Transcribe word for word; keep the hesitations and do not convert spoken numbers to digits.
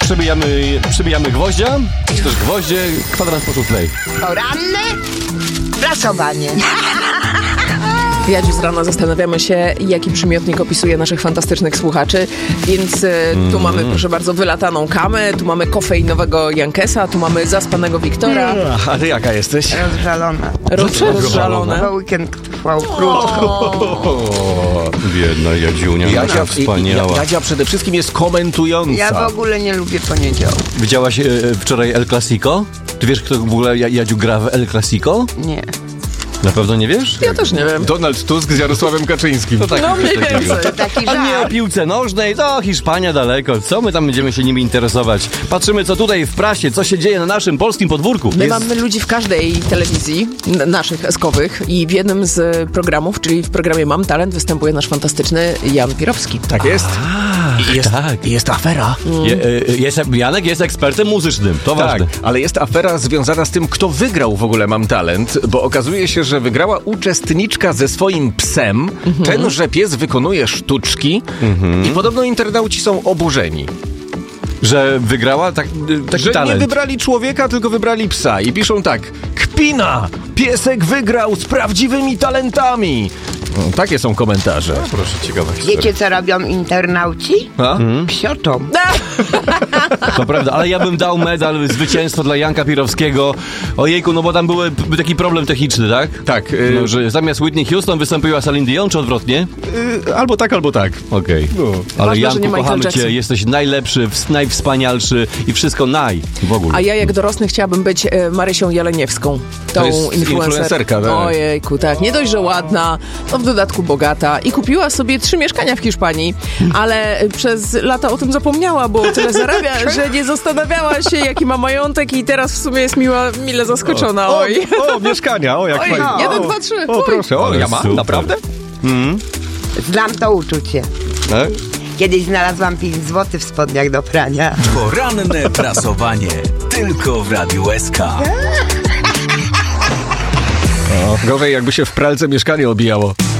przybijamy, przybijamy gwoździa, czy też gwoździe, kwadrans po szóstej. Poranne prasowanie. Ja dziś z rana zastanawiamy się, jaki przymiotnik opisuje naszych fantastycznych słuchaczy, więc y, tu mm. mamy, proszę bardzo, wylataną kamę, tu mamy kofeinowego Jankesa, tu mamy zaspanego Wiktora. A ty jaka jesteś? Rozżalona. Roz, rozżalone. Bo weekend trwał krótko. Biedna Jadziunia, Jadzia, wspaniała. Jadzia przede wszystkim jest komentująca. Ja w ogóle nie lubię poniedziałku. Widziałaś e, wczoraj El Clasico? Ty wiesz, kto w ogóle Jadziu gra w El Clasico? Nie. Na pewno nie wiesz? Ja też nie wiem. Donald Tusk z Jarosławem Kaczyńskim. To tak, No mniej więcej. Taki A nie o żart. piłce nożnej, to Hiszpania daleko. Co my tam będziemy się nimi interesować? Patrzymy, co tutaj w prasie, co się dzieje na naszym polskim podwórku. My Jest... mamy ludzi w każdej telewizji, n- naszych eskowych, i w jednym z programów, czyli w programie Mam Talent, występuje nasz fantastyczny Jan Pirowski. Tak jest. I jest, tak. i jest afera. Je, e, jest, Janek jest ekspertem muzycznym, to Tak, ważne. ale jest afera związana z tym, kto wygrał w ogóle Mam Talent, bo okazuje się, że wygrała uczestniczka ze swoim psem. Mhm. Tenże pies wykonuje sztuczki mhm. i podobno internauci są oburzeni. Że wygrała tak, taki Że talent. nie wybrali człowieka, tylko wybrali psa. I piszą tak: kpina! Piesek wygrał z prawdziwymi talentami! No, takie są komentarze. A, proszę, ciekawa historia. Wiecie, co robią internauci? A? Psioczą. To prawda, ale ja bym dał medal zwycięstwa dla Janka Pirowskiego. Ojejku, no bo tam był taki problem techniczny, tak? Tak. Y, No, że zamiast Whitney Houston wystąpiła Celine Dion, czy odwrotnie? y, albo tak, albo tak. Okej. No. Ale Ważne, że Janku, nie Michael kochamy Jackson. cię, jesteś najlepszy, ws- najwspanialszy i wszystko naj w ogóle. A ja jak dorosły chciałabym być e, Marysią Jeleniewską. Tą To jest influencer. influencerka, tak? Ojejku, tak. Nie dość, że ładna, no w dodatku bogata i kupiła sobie trzy mieszkania w Hiszpanii, ale przez lata o tym zapomniała, bo tyle zarabia, że nie zastanawiała się, jaki ma majątek, i teraz w sumie jest miła, mile zaskoczona. O, Oj. o, mieszkania, o jak Oj, fajnie. jeden, O, dwa, trzy. O, Oj. proszę, o, Ale ja mam, super. naprawdę? Znam to uczucie. Tak? Kiedyś znalazłam pięć złotych w spodniach do prania. Poranne prasowanie. Tylko w Radiu S K. Gorzej jakby się w pralce mieszkanie obijało.